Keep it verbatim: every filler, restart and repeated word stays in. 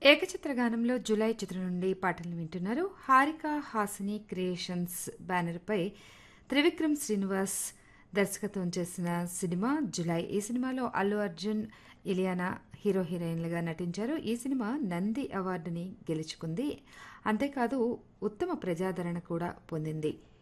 ఏకచిత్రగానంలో July చిత్రం నుండి పాటలు వింటున్నారు. హారిక హాసిని క్రియేషన్స్ బ్యానర్పై త్రివిక్రమ్ శ్రీనివాస్ దర్శకత్వం చేసిన సినిమా జులై. ఈ సినిమాలో అల్లు అర్జున్, ఇలియానా హీరో హీరోయిన్లుగా నటించారు. ఈ సినిమా నంది అవార్డుని గెలుచుకుంది. అంతేకాదు ఉత్తమ ప్రజాదరణ కూడా పొందింది.